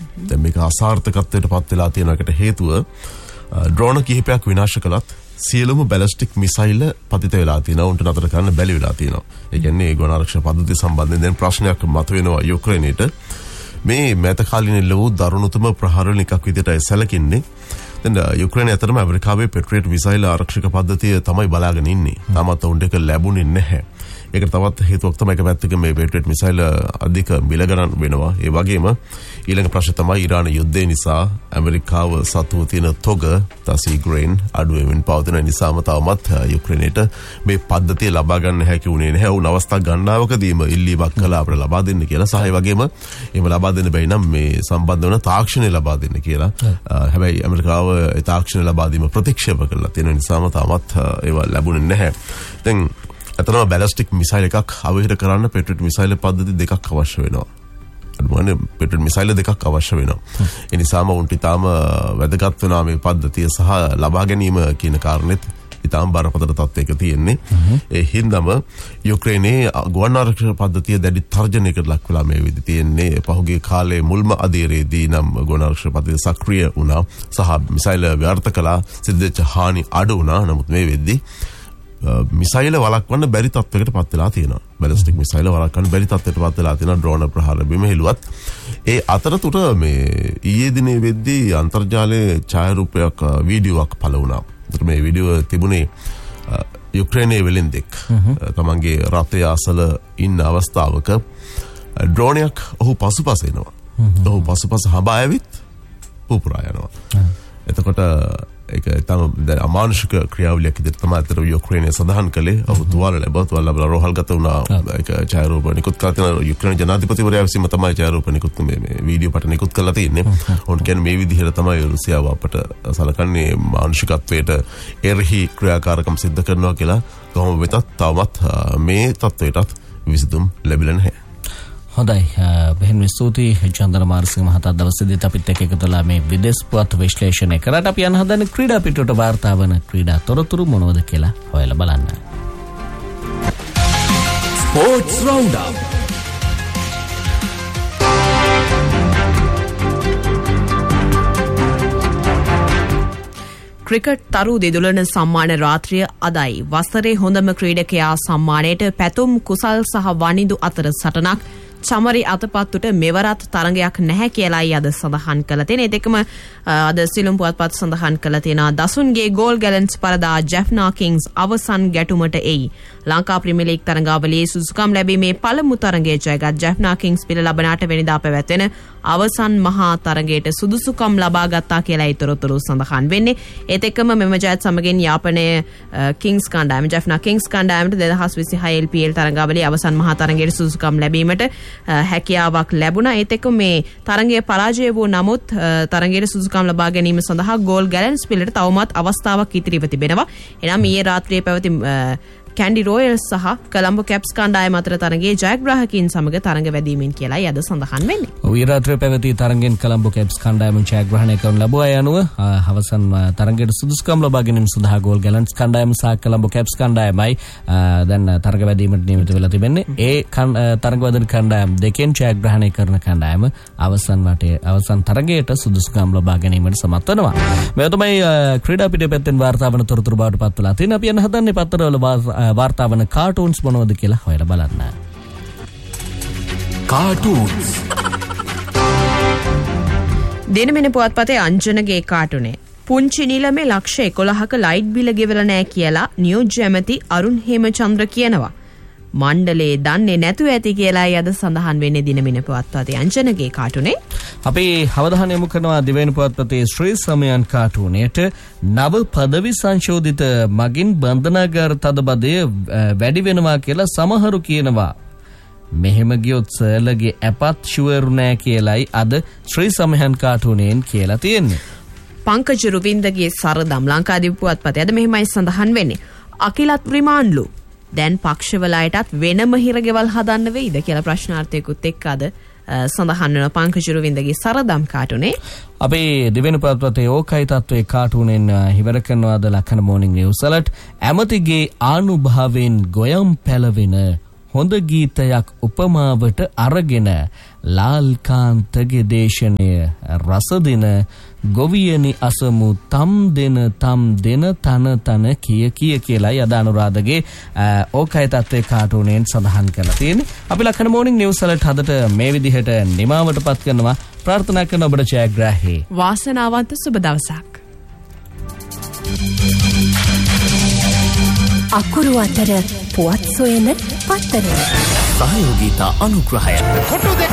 දැන් මේක අසාර්ථකත්වයට පත් වෙලා තියෙන එකට හේතුව ඩ්‍රෝන කිහිපයක් විනාශ කළත් සියලුම බැලිස්ටික් මිසයිල් පතිත වෙලා තියෙනවා. උන්ට නතර කරන්න බැරි වෙලා තියෙනවා. ඒ කියන්නේ ගුණාරක්ෂක පද්ධතිය සම්බන්ධයෙන් දැන් ප්‍රශ්නයක් මතුවෙනවා යුක්‍රේනයට. මේ මෑත කාලීන ලැබූ දරුණුතම ප්‍රහාර වලින් එකක් විදිහට සැලකෙන්නේ. දැන් යුක්‍රේනය අතරම ඇමරිකාවේ පෙට්‍රියට් මිසයිල් ආරක්ෂක පද්ධතිය තමයි බලාගෙන ඉන්නේ. තාමත් උන්ට ඒක ලැබුණේ නැහැ. ඒකට තවත් හේතුවක් තමයි එක පැත්තක මේ පෙට්‍රියට් මිසයිල් අධික මිල ගණන් වෙනවා. ඒ වගේම ඊළඟ ප්‍රශ්න තමයි ඉරාන යුද්ධය නිසා ඇමරිකාව සතුව තියෙන තොග තසී ග්‍රේන් අඩු වෙමින් පවතින නිසාම තවමත් යුක්‍රේනයට මේ පද්ධතිය ලබා ගන්න හැකි වුණේ නැහැ. උන් අවස්ථා ගණනාවකදීම ඉල්ලීමක් කළා අපිට ලබා දෙන්න කියලා. සහ ඒ වගේම එහෙම ලබා දෙන්න බැරි නම් මේ සම්බන්ධ වන තාක්ෂණය ලබා දෙන්න කියලා. හැබැයි ඇමරිකාව ඒ තාක්ෂණය ලබා දීම ප්‍රතික්ෂේප කළා. තියෙන නිසාම තාමත් ඒවා ලැබුණේ නැහැ. දැන් අතනම බැලිස්ටික් මිසයිල් එකක් අවහිර කරන්න පෙට්‍රියට් මිසයිල් පද්ධති දෙකක් අවශ්‍ය වෙනවා. අනුමානේ පෙට්‍රියට් මිසයිල් දෙකක් අවශ්‍ය වෙනවා. ඒ නිසාම උන්ට ඊටාම වැදගත් වෙනවා මේ පද්ධතිය සහ ලබා ගැනීම කියන කාරණෙත් ඊටාම බරපතල තත්ත්වයක තියෙන්නේ. ඒ හින්දාම යුක්‍රේනයේ ගුවන් ආරක්ෂක පද්ධතිය දැඩි තර්ජනයකට ලක් වෙලා මේ විදි තියෙන්නේ. පහුගිය කාලේ මුල්ම අධීරයේදී නම් ගුවන් ආරක්ෂක පද්ධතිය සක්‍රිය වුණා සහ මිසයිල් ව්‍යර්ථ කළා. සිද්ධ හානි අඩු වුණා. නමුත් මේ වෙද්දී මිසයිල වළක්වන්න බැරි තත්ත්වයකට පත් වෙලා තියෙනවා. බැලිස්ටික් මිසයිල වළක්වන්න බැරි තත්ත්වයකට පත් වෙලා තියෙනවා ඩ්‍රෝන ප්‍රහාර බිම හෙළුවත්. ඒ අතරතුර මේ ඊයේ දිනේ වෙද්දී අන්තර්ජාලයේ ඡායාරූපයක් වීඩියෝවක් පළ වුණා. ඒතර මේ වීඩියෝ තිබුණේ යුක්‍රේනයේ වෙලින්දෙක් තමන්ගේ රථය අසල ඉන්න අවස්ථාවක ඩ්‍රෝනයක් ඔහු පසුපස එනවා. ඔහු පසුපස හඹා ඇවිත් පුපුරා යනවා. එතකොට ඒක තමයි අමානුෂික ක්‍රියාවලියක් විදිහට තමයි අතර යුක්‍රේනය සඳහන් කළේ. ඔහු තුවාල ලැබුවා රෝහල්ගත වුණා. ඒක ඡායාරූප නිකුත් කරලා තියෙන යුක්‍රේන ජනාධිපතිවරයා විසින්ම තමයි ඡායාරූප නිකුත් මේ වීඩියෝ පට නිකුත් කරලා තියෙන්නේ. ඔවුන් කියන්නේ මේ විදිහට තමයි රුසියාව අපට සලකන්නේ මානුෂිකත්වයට එරෙහි ක්‍රියාකාරකම් සිදු කරනවා කියලා. කොහොම වෙතත් තවමත් මේ තත්ත්වයටත් විසඳුම් ලැබිලා නැහැ. හොඳයි බෙහෙන් ස්තුතියි චන්දන මාර්සිංහ මහතා දවසේදී අපිත් එක්ක එකතුලා මේ විදේශ පුවත් විශ්ලේෂණය කරාට අපි යන හදන ක්‍රීඩා පිටුවට වාර්තා වන ක්‍රීඩා තොරතුරු මොනවද කියලා හොයලා බලන්න. ස්පෝර්ට්ස් රවුන්ඩ් ක්‍රිකට් තරු දෙදුලන සම්මාන රාත්‍රිය අදයි. වසරේ හොඳම ක්‍රීඩකයා සම්මානයට පැතුම් කුසල් සහ වනිදු අතර සටනක් චමරි අතපත්තුට මෙවරත් තරගයක් නැහැ කියලායි අද සඳහන් කළ තියෙන. ඒත් එක්කම අද සිළුම් පුවත්පත් සඳහන් කළ තියෙනවා දසුන්ගේ ගෝල් ගැලන්ස් පරදා ජෙෆ්නා කිංස් අවසන් ගැටුමට එයි. ලංකා ප්‍රීමියර් ලීග් තරගාවලියේ සුසුකම් ලැබීමේ පළමු තරගයේ ජයගත් ජෙෆ්නා කිංස් පිළ ලබන 8 වෙනිදා පැවැත්වෙන අවසන් මහා තරගයට සුදුසුකම් ලබා ගත්තා කියලායි තොරතුරු සඳහන් වෙන්නේ. ඒත් එක්කම මෙම ජයත් සමගින් යාපනයේ කිංස් කණ්ඩායම ජෙෆ්නා කිංස් කණ්ඩායමට 2026 LPL තරගාවලියේ අවසන් මහා තරගයට සුදුසුකම් ලැබීමට හැකියාවක් ලැබුණා. ඒත් එක්ක මේ තරගය පරාජය වූ නමුත් තරගයේ සුදුසුකම් ලබා ගැනීම සඳහා ගෝල් ගැලන්ස් පිළට තවමත් අවස්ථාවක් ඉතිරිව තිබෙනවා. එනම් ඊයේ රාත්‍රියේ පැවති කැන්ඩි රොයල්ස් සහ කොලම්බෝ කැප්ස් කණ්ඩායම අතර තරගයේ ජයග්‍රාහකයින් සමග තරග වැදීමෙන් කියලායි අද සඳහන් වෙන්නේ. ඊයේ රාත්‍රියේ පැවති තරගෙන් කොලම්බෝ කැප්ස් කණ්ඩායම ජයග්‍රහණය කරන ලැබුවා. ඒ අනුව අවසන් තරගයට සුදුසුකම් ලබා ගැනීම සඳහා ගෝල් ගැලන්ස් කණ්ඩායම සහ කොලම්බෝ කැප්ස් කණ්ඩායමයි දැන් තරග වැදීමට නියමිත වෙලා තිබෙන්නේ. ඒ තරග වදින කණ්ඩායම් දෙකෙන් ජයග්‍රහණය කරන කණ්ඩායම අවසන් තරගයට සුදුසුකම් ලබා ගැනීමට සමත් වෙනවා. මේ තමයි ක්‍රීඩා පිටේ පැත්තෙන් වාර්තා වන තොරතුරු බවට පත් වෙලා තියෙන. අපි යන හදන්නේ පත්තරවල වාර්තා වන කාටූන්ස් මොනවද කියලා හොයලා බලන්න. කාටූන්ස් දිනමින පුවත්පතේ අංජනගේ කාටුනේ පුංචි නිලමේ ලක්ෂ 11ක ලයිට් බිල ගෙවලා නැහැ කියලා නියෝජ්‍ය ඇමති අරුන් හේමචන්ද්‍ර කියනවා. මණ්ඩලේ දන්නේ නැතුව ඇති කියලායි අද සඳහන් වෙන්නේ දිනමින පුවත්පතේ අංජනගේ කාටුනේ. අපි අවධානය යොමු කරනවා දිවයින පුවත්පතේ ශ්‍රී සමයන් කාටුනේට නව පදවි සංශෝධිත මගින් බන්ධනාගාර තදබදය වැඩි වෙනවා කියලා සමහරු කියනවා. මෙහෙම ගියොත් සර්ලගේ ඇපත් ෂුවර් නෑ කියලායි අද ශ්‍රී සමයන් කාටුනේන් කියලා තියෙන්නේ. පංකජ රුවින්දගේ සරදම් ලංකාදීප පුවත්පතේ අද මෙහෙමයි සඳහන් වෙන්නේ. අකිලත් රිමාන්ඩ්ලු දැන් පක්ෂවලයටත් වෙනම හිරගෙවල් හදන්න වෙයිද කියලා ප්‍රශ්නාර්ථයකුත් එක්ක අද සඳහන් වෙන පංකජ රුවින්දගේ සරදම් කාටුනේ. අපේ දිවෙන පුවත්පතේ ඕකයි තත්වයේ කාටුනෙන් ඉවර කරනවාද ලක්කන මෝර්නිං නිවුස් අලර්ට් ඇමතිගේ ආනුභාවයෙන් ගොයම් පැලවෙන හොඳ ගීතයක් උපමාවට අරගෙන ලාල්කාන්තගේ දේශනය රසදින ගොවියනි අසමු තම් දෙන තන කිය කියලායි අද අනුරාධගේ ඕකයි තත්ත්වයේ කාටුනෙන් සඳහන් කරලා තියෙන්නේ. අපි ලක්කන මෝනින් නිවුස් වලට හදට මේ විදිහට නිමාවටපත් කරනවා. ප්‍රාර්ථනා කරන ඔබට ජයග්‍රාහී වාසනාවන්ත සුබ දවසක්. අකුරු අතර පුවත් සොයන පත්තරේ සහයෝගීතා අනුග්‍රහය